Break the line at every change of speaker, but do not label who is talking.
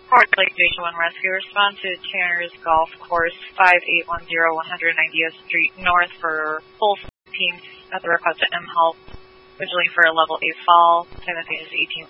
Fort Lake Station 1 Rescue, respond to Tanner's Golf Course, 5810 190th Street North for full teams at the request of M Help, vigiling for a level A fall. Time of is 18.